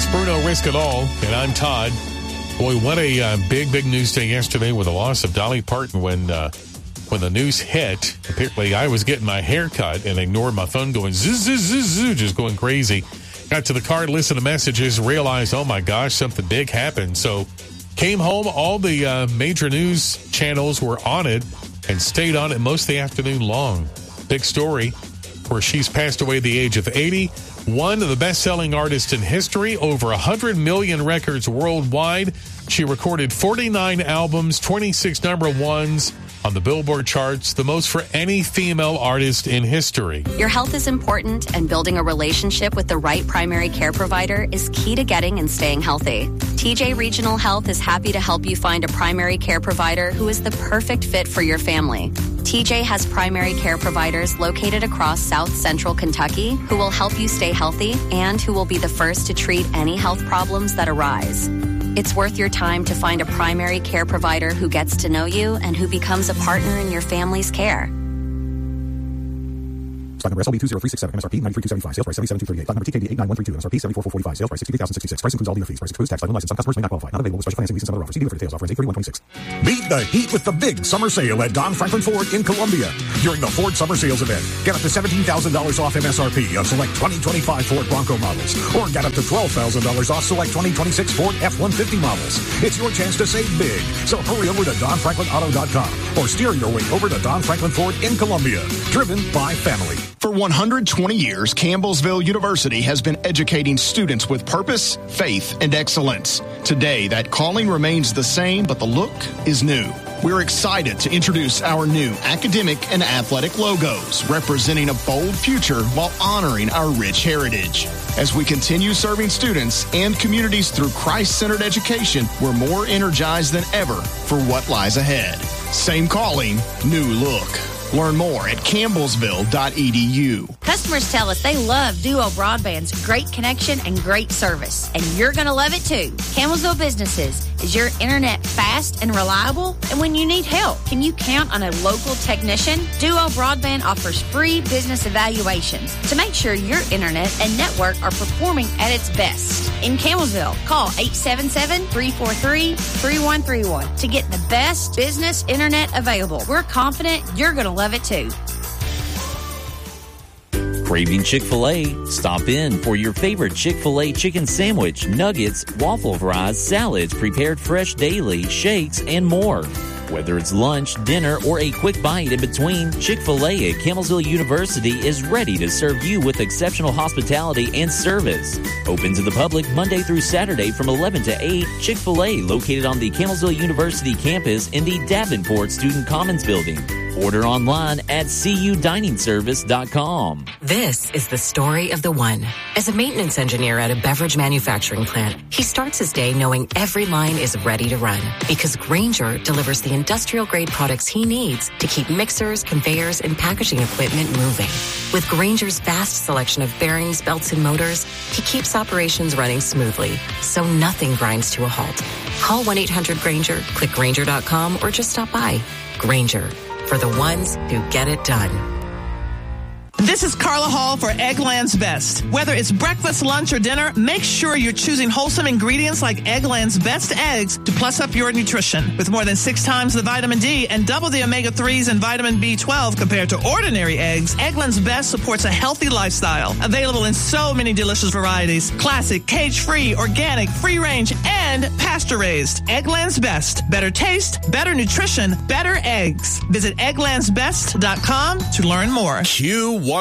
It's Bruno Risk It All, and I'm Todd. Boy, what a big news day yesterday with the loss of Dolly Parton when the news hit. Apparently, I was getting my hair cut and ignored my phone going zzz, just going crazy. Got to the car, listened to messages, realized, oh my gosh, something big happened. So came home, all the major news channels were on it and stayed on it most of the afternoon long. Big story where she's passed away at the age of 80. One of the best-selling artists in history, over 100 million records worldwide. She recorded 49 albums, 26 number ones on the Billboard charts, the most for any female artist in history. Your health is important, and building a relationship with the right primary care provider is key to getting and staying healthy. TJ Regional Health is happy to help you find a primary care provider who is the perfect fit for your family. TJ has primary care providers located across South Central Kentucky who will help you stay healthy and who will be the first to treat any health problems that arise. It's worth your time to find a primary care provider who gets to know you and who becomes a partner in your family's care. Stock number SLB20367, MSRP 93,275, sales price 77,238. Stock number TKD 89132, MSRP 74,445, sales price 63,066. Price includes all dealer fees. Price excludes tax, title, license. Some customers may not qualify. Not available with special financing lease and some other offers. See dealer for details. Offer ends 8/31/26. Beat the heat with the big summer sale at Don Franklin Ford in Columbia. During the Ford Summer Sales event, get up to $17,000 off MSRP on select 2025 Ford Bronco models, or get up to $12,000 off select 2026 Ford F-150 models. It's your chance to save big, so hurry over to DonFranklinAuto.com or steer your way over to Don Franklin Ford in Columbia. Driven by family. For 120 years, Campbellsville University has been educating students with purpose, faith, and excellence. Today, that calling remains the same, but the look is new. We're excited to introduce our new academic and athletic logos, representing a bold future while honoring our rich heritage. As we continue serving students and communities through Christ-centered education, we're more energized than ever for what lies ahead. Same calling, new look. Learn more at campbellsville.edu. Customers tell us they love Duo Broadband's great connection and great service, and you're going to love it too. Campbellsville Businesses, is your internet fast and reliable? And when you need help, can you count on a local technician? Duo Broadband offers free business evaluations to make sure your internet and network are performing at its best. In Campbellsville, call 877-343-3131 to get the best business internet available. We're confident you're going to love it too. Craving Chick-fil-A? Stop in for your favorite Chick-fil-A chicken sandwich, nuggets, waffle fries, salads prepared fresh daily, shakes, and more. Whether it's lunch, dinner, or a quick bite in between, Chick-fil-A at Campbellsville University is ready to serve you with exceptional hospitality and service. Open to the public Monday through Saturday from 11 to 8. Chick-fil-A located on the Campbellsville University campus in the Davenport Student Commons Building. Order online at cudiningservice.com. This is the story of the one. As a maintenance engineer at a beverage manufacturing plant, he starts his day knowing every line is ready to run because Grainger delivers the industrial-grade products he needs to keep mixers, conveyors, and packaging equipment moving. With Grainger's vast selection of bearings, belts, and motors, he keeps operations running smoothly, so nothing grinds to a halt. Call 1-800-GRAINGER, click Grainger.com, or just stop by. Grainger, for the ones who get it done. This is Carla Hall for Eggland's Best. Whether it's breakfast, lunch, or dinner, make sure you're choosing wholesome ingredients like Eggland's Best eggs to plus up your nutrition. With more than 6 times the vitamin D and double the omega-3s and vitamin B12 compared to ordinary eggs, Eggland's Best supports a healthy lifestyle. Available in so many delicious varieties. Classic, cage-free, organic, free-range, and pasture-raised. Eggland's Best. Better taste, better nutrition, better eggs. Visit egglandsbest.com to learn more. Q1